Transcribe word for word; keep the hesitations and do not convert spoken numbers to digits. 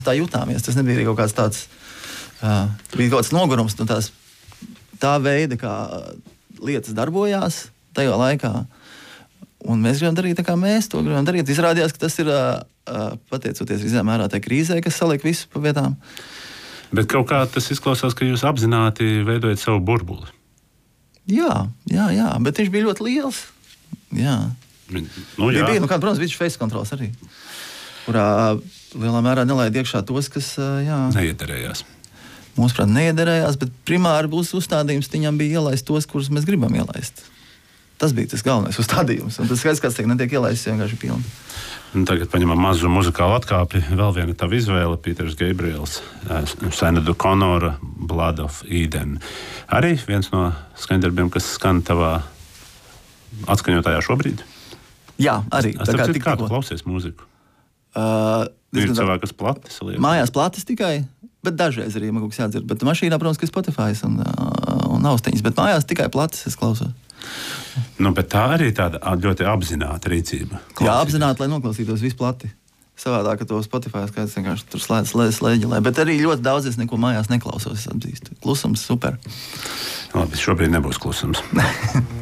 tā jutāmies. Tas nebija arī kaut kāds tāds, uh, bija kaut kāds nogurums no tās, tā veida, kā lietas darbojās tajā laikā. Un mēs gribam darīt tā, kā mēs to gribam darīt. Izrādījās, ka tas ir uh, pateicoties visām mērā tai krīzē, kas saliek visu pa vietām. Bet kaut kā tas izklausās, ka jūs apzināti veidojat savu burbuli. Jā, jā, jā, bet viņš bija ļoti liels. Jā. Nu, jā. Bija, bija, nu, kā, protams, viņš face kontrols arī, kurā lielā mērā nelaid iekšā tos, kas, jā, neiederējās. Mūsuprāt, neiederējās, bet primāri būs uzstādījums viņam bija ielaist tos, kurus mēs gribam ielaist. Tas bija tas galvenais uzstādījums, un tas skaits, kāds tiek netiek ielaists, vienkārši pilni. Un tagad paņemam mazu muzikālu atkāpi. Vēl viena tava izvēle, Pīters Gabriels, Sinéad O'Connora, Blood of Eden. Arī viens no skaņdarbiem, kas skan tavā atskaņotājā šobrīd? Jā, arī. Es tāpēc kā tu klausies mūziku? Uh, ir cilvēki, kas plati saliek? Mājās platis tikai, bet dažreiz arī man kaut kas jādzird. Bet mašīnā, protams, ka Spotify un, un austiņas, bet mājās tikai platis es klausos. Nu, bet tā arī tāda ļoti apzināta rīcība. Klausīties. Jā, apzināti, lai noklausītos visu plati. Savādāk, ka to Spotify skaits vienkārši tur slēdz, slēdz, slēģelē. Bet arī ļoti daudz es neko mājās neklausos, es atzīstu. Klusums super. Labi, šobrīd nebūs klusums.